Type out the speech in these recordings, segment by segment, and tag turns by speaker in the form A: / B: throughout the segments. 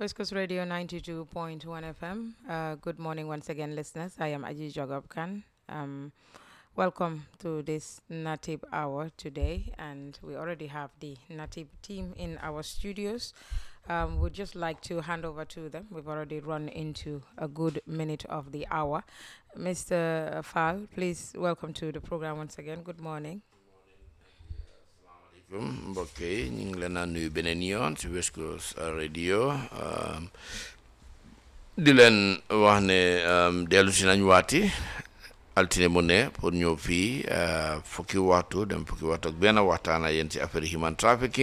A: West Coast Radio 92.1 FM. Good morning once again, listeners. I am Aji Jogab Khan. Welcome to this Natib Hour today, and we already have the Natib team in our studios. We'd just like to hand over to them. We've already run into a good minute of the hour. Mr. Fall, please welcome to the program once again. Good morning.
B: Mbokk yi ñu ngi leen a nuyu beneen yoon ci West Coast Radio di leen wax ne dellu si nañ waati altine mu ne pour ñëw fii fukki waxtu dem fukki waxtu ak benn waxtaan ak yéen ci affaire human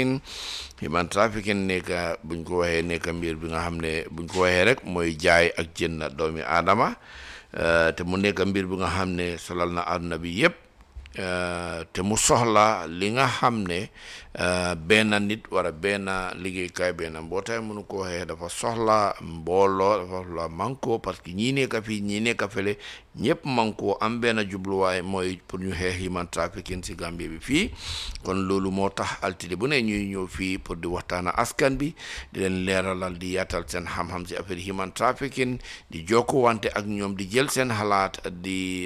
B: trafficking nekk buñ ko waxee nekk mbir bi nga xam ne buñ ko waxee rek mooy jaay ak jënd doomi aadama te mu nekk mbir bi nga xam ne solal na àdduna bi yépp te mu soxla li nga xam ne benn nit wala benn liggéeykaay benn mbootaay mënu ko waxee dafa soxla mbooloo dafa soxla manko parce que ñii nekk fii ñii nekk fële ñëpp manko am benn jubluwaay mooy pour ñu xeex human trafficking ci Gambie bi fii kon loolu moo tax altine bu ne ñuy ñëw fii pour di waxtaana askan bi di leen leeralal di yaatal seen xam-xam ci affaire human trafficking di jokko wante ak ñoom di jël seen xalaat di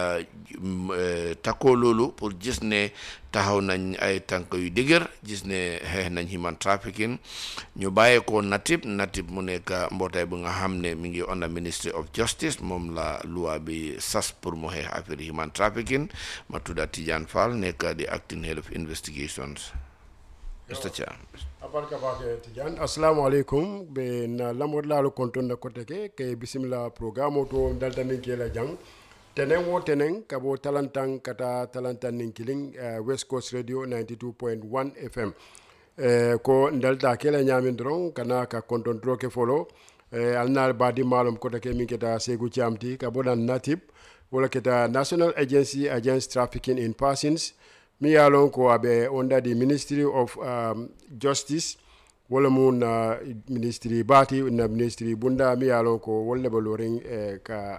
B: takkoo loolu pour gis ne taxaw nañ ay tànk yu dëgër gis ne xeex nañ human trafficking ñu bàyyeekoo natib mu nekk mbootaay bu nga xam ne mi ngi under Ministry of Justice moom la loi bi sas pour mu xeex affaire human trafficking ma tudda Tidiane Fall nekk di acting head of investigations. Mr. Chair.
C: Abarka bake Tidiane. Assalamu alaikum. Be na lamor laalo konton na koteke ke bismillah programme to daltanin kela jang. Tenen wo tenen kabo talantan kata talantan ninkiling West Coast Radio 92.1 FM. Ko ndalta kela nyamin dron kana ka konton troke follow alnar badi malum kota ke min keta segu chamti kabo dan natib wala keta National Agency Against Trafficking in Persons mi yalon ko abe under the Ministry of Justice wala mun ministry bati na ministry bunda mi yalon ko wala baloring ka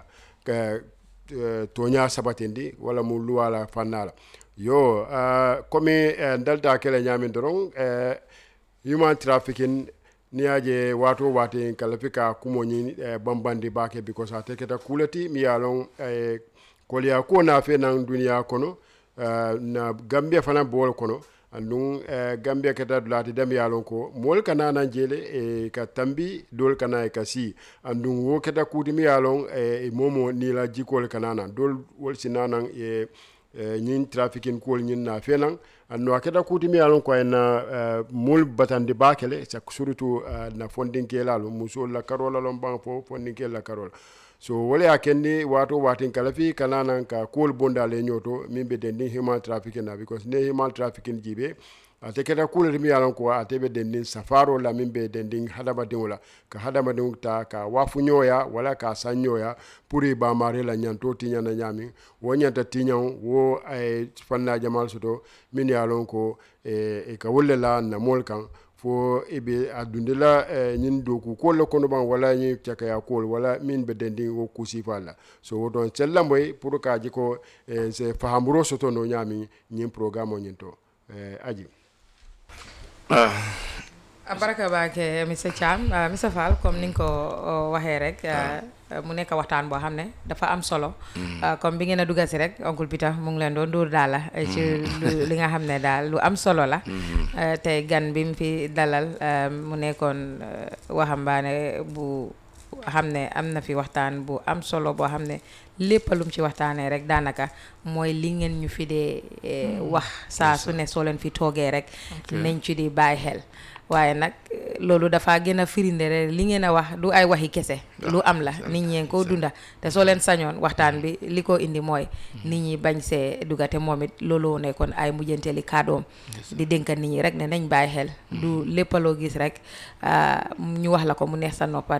C: tonya sabatindi wala mu luwala fanala yo komi dalta kele nyamin doron human trafficking niaje watu wati kalafika kumoni bambandi bake because ateketa kulati mi yalon kolia ko na fe nan dunia kono na Gambia fana bol kono andun Gambia keta dulati dem yalon ko mol kana nan jele ka tambi dol kana ka si andun wo keta kuti mi yalon momo ni la jikol kana nan dol wol sinanan nyin trafficking kol nyin na fenan anno keta kuti mi yalon ko na mol batandi bakele sa surtout na fondin kelalo muso la karola lon ban fo fondin kel la karola so wale akendi watu watin kalafi kananan ka kol bonda le nyoto mimbe dendin human trafficking na because ne human trafficking jibe ateketa kul mi yalan ko atebe dendin safaro la mimbe dendin hadama dingola ka hadama dingta ka wafu nyoya wala ka sanyoya puri ba mare la nyanto tinya na nyami wo nyanta tinya wo fanna jamal soto min yalan ko ka wolle la na molkan fo ibe adundela nyin doku ko le kono ban wala nyi chaka ya kol wala min be dending wo kusi fala so don cellamboy pour ka jiko se fahamro soto no nyami nyin programme nyinto aji
A: Abaraka bake Mr. Cham Mr. Fall comme ni nga ko waxee rek mu nekk waxtaan boo xam ne dafa am solo comme bi ngeen a duggal si rek oncle Peter mu ngi leen doon dóor daal la ci li nga xam ne daal lu am solo la tey gan bi mu fi dalal mu nekkoon waxambaane bu xam ne am na fi waxtaan bu am solo boo xam ne lépp lum ci waxtaanee rek daanaka mooy li ngeen ñu fi dee wax saa su ne soo leen fi toogee rek nañ ci di bàyyi xel waaye nag loolu dafa gën a firinde rek li ngeen a wax du ay waxi kese lu am la nit ñi ko dunda te soo leen sañoon waxtaan bi li ko indi mooy nit ñi bañ see dugate moom it loolu nekkoon ay mujjanteeli kàddoom di dénka nit ñi rek ne nañ bàyyi xel du lépp loo gis rek ñu wax la ko mu neex sa noppa